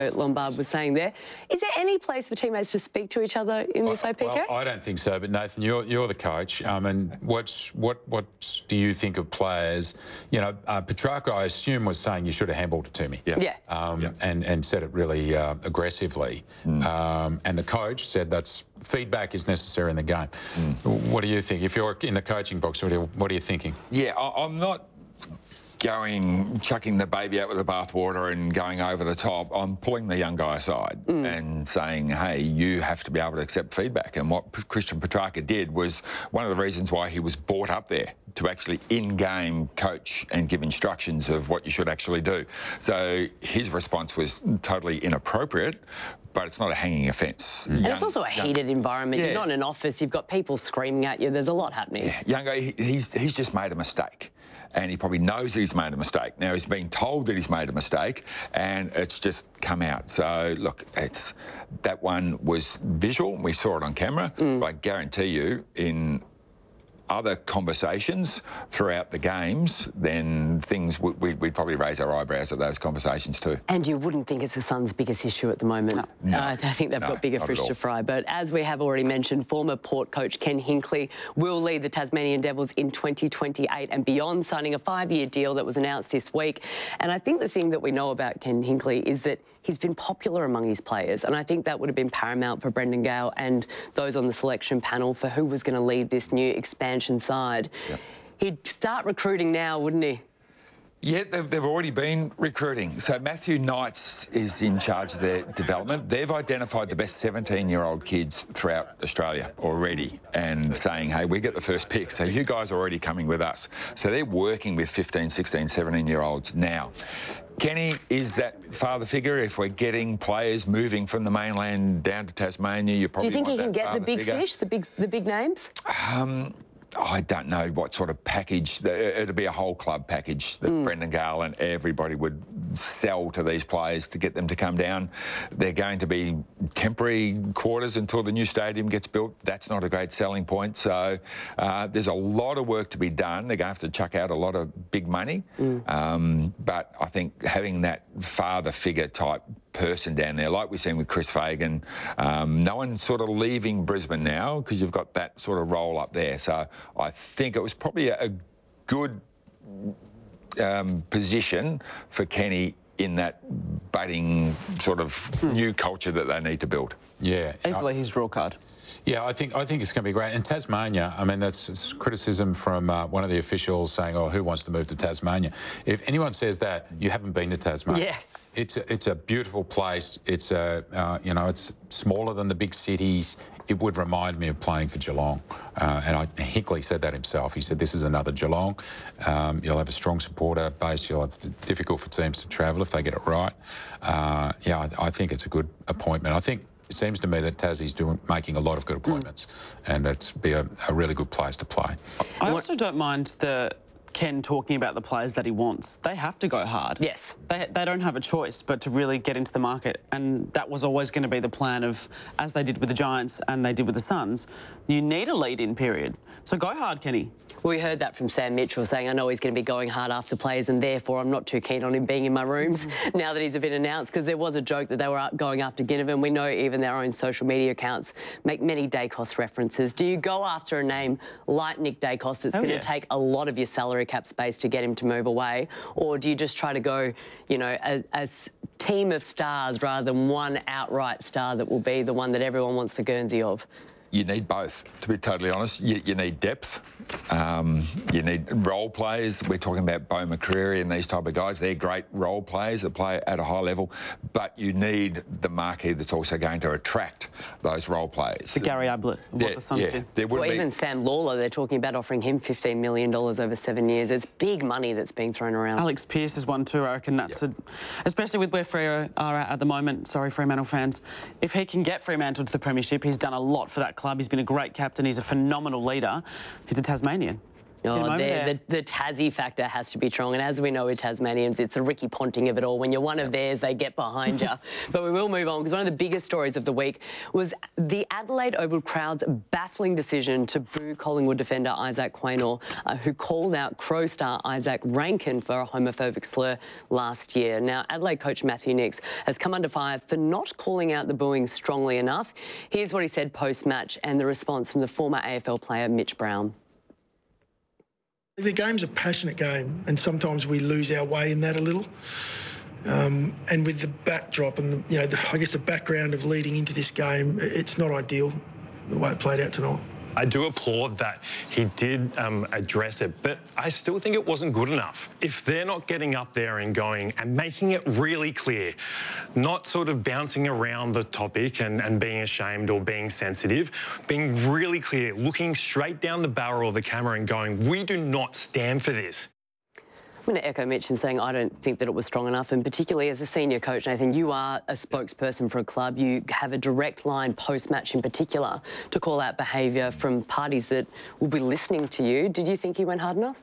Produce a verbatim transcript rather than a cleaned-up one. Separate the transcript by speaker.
Speaker 1: Lombard was saying there. Is there any place for teammates to speak to each other in this way, P K?
Speaker 2: Well, I don't think so, but Nathan, you're you're the coach. Um, and what's what what do you think of players? You know, uh, Petrarca, I assume, was saying you should have handballed it to me.
Speaker 1: Yeah. yeah.
Speaker 2: Um,
Speaker 3: yeah.
Speaker 2: And and said it really uh, aggressively. Mm. Um, and the coach said that's feedback is necessary in the game. Mm. What do you think? If you're in the coaching box, what are you, what are you thinking?
Speaker 3: Yeah, I, I'm not going, chucking the baby out with the bathwater and going over the top. I'm pulling the young guy aside mm. and saying, hey, you have to be able to accept feedback. And what Christian Petrarca did was one of the reasons why he was brought up there, to actually in-game coach and give instructions of what you should actually do. So his response was totally inappropriate, but it's not a hanging offence.
Speaker 1: And young, it's also a heated young, environment. Yeah. You're not in an office, you've got people screaming at you, there's a lot happening.
Speaker 3: Yeah. Young guy, he, he's, he's just made a mistake. And he probably knows that he's made a mistake. Now, he's being told that he's made a mistake, and it's just come out. So, look, it's that one was visual. We saw it on camera. Mm. But I guarantee you, in other conversations throughout the games, then things we, we'd probably raise our eyebrows at those conversations too.
Speaker 1: And you wouldn't think it's the Suns' biggest issue at the moment. No.
Speaker 3: No.
Speaker 1: Uh, I think they've
Speaker 3: no,
Speaker 1: got bigger fish to fry. But as we have already mentioned, former Port coach Ken Hinkley will lead the Tasmanian Devils in twenty twenty-eight and beyond, signing a five-year deal that was announced this week. And I think the thing that we know about Ken Hinkley is that he's been popular among his players, and I think that would have been paramount for Brendan Gale and those on the selection panel for who was going to lead this new expansion side. Yep. He'd start recruiting now, wouldn't he?
Speaker 3: Yeah, they've, they've already been recruiting. So Matthew Knights is in charge of their development. They've identified the best seventeen-year-old kids throughout Australia already and saying, hey, we get the first pick, so you guys are already coming with us. So they're working with fifteen, sixteen, seventeen-year-olds now. Kenny is that father figure. If we're getting players moving from the mainland down to Tasmania, you probably
Speaker 1: Do you think
Speaker 3: want
Speaker 1: he can get the big
Speaker 3: figure.
Speaker 1: fish, the big, the big names?
Speaker 3: Um, I don't know what sort of package. It'll be a whole club package that mm. Brendan Gale and everybody would sell to these players to get them to come down. They're going to be temporary quarters until the new stadium gets built. That's not a great selling point. So uh, there's a lot of work to be done. They're going to have to chuck out a lot of big money. Mm. Um, but I think having that father figure type person down there, like we've seen with Chris Fagan, um, no one's sort of leaving Brisbane now because you've got that sort of role up there. So I think it was probably a, a good um, position for Kenny in that budding sort of hmm. new culture that they need to build.
Speaker 2: Yeah.
Speaker 4: Easily his draw card.
Speaker 2: Yeah, I think I think it's going to be great. And Tasmania, I mean, that's criticism from uh, one of the officials saying, oh, who wants to move to Tasmania? If anyone says that, you haven't been to Tasmania.
Speaker 1: Yeah.
Speaker 2: It's a, it's a beautiful place. It's a, uh, you know, it's smaller than the big cities. It would remind me of playing for Geelong. Uh, and I, Hinkley said that himself. He said, this is another Geelong. Um, you'll have a strong supporter base. You'll have difficult for teams to travel if they get it right. Uh, yeah, I, I think it's a good appointment. I think it seems to me that Tassie's doing making a lot of good appointments, mm. and it's be a, a really good place to play.
Speaker 4: I also don't mind the Ken talking about the players that he wants. They have to go hard.
Speaker 1: Yes.
Speaker 4: They, they don't have a choice but to really get into the market, and that was always going to be the plan of, as they did with the Giants and they did with the Suns, you need a lead-in period. So go hard, Kenny.
Speaker 1: We heard that from Sam Mitchell saying, I know he's going to be going hard after players and therefore I'm not too keen on him being in my rooms mm-hmm. now that he's been announced, because there was a joke that they were going after Ginnivan. We know even their own social media accounts make many Daicos references. Do you go after a name like Nick Daicos that's oh, going to yeah. take a lot of your salary cap space to get him to move away, or do you just try to go, you know, a, a team of stars rather than one outright star that will be the one that everyone wants the Guernsey of?
Speaker 3: You need both, to be totally honest. You, you need depth. Um, you need role players. We're talking about Beau McCreary and these type of guys. They're great role players that play at a high level, but you need the marquee that's also going to attract those role players.
Speaker 4: The Gary Ablett of what
Speaker 3: yeah,
Speaker 4: the Suns
Speaker 3: yeah.
Speaker 4: did.
Speaker 3: There
Speaker 1: well,
Speaker 3: be...
Speaker 1: even Sam Lawler, they're talking about offering him fifteen million dollars over seven years. It's big money that's being thrown around.
Speaker 4: Alex Pearce is one too, I reckon. That's yep. a, especially with where Freo are at at the moment. Sorry, Fremantle fans. If he can get Fremantle to the premiership, he's done a lot for that club. He's been a great captain. He's a phenomenal leader. He's a Tasmanian. Get him
Speaker 1: Oh,
Speaker 4: over
Speaker 1: the,
Speaker 4: there.
Speaker 1: the, the Tassie factor has to be strong. And as we know with Tasmanians, it's a Ricky Ponting of it all. When you're one of theirs, they get behind you. But we will move on because one of the biggest stories of the week was the Adelaide Oval crowd's baffling decision to boo Collingwood defender Isaac Quaynor, uh, who called out Crow star Isaac Rankin for a homophobic slur last year. Now, Adelaide coach Matthew Nicks has come under fire for not calling out the booing strongly enough. Here's what he said post-match and the response from the former A F L player Mitch Brown.
Speaker 5: The game's a passionate game, and sometimes we lose our way in that a little. Um, and with the backdrop and the, you know, the, I guess the background of leading into this game, it's not ideal the way it played out tonight.
Speaker 6: I do applaud that he did um, address it, but I still think it wasn't good enough. If they're not getting up there and going and making it really clear, not sort of bouncing around the topic and, and being ashamed or being sensitive, being really clear, looking straight down the barrel of the camera and going, we do not stand for this.
Speaker 1: I'm going to echo Mitch in saying I don't think that it was strong enough, and particularly as a senior coach, Nathan, you are a spokesperson for a club. You have a direct line post-match in particular to call out behaviour from parties that will be listening to you. Did you think he went hard enough?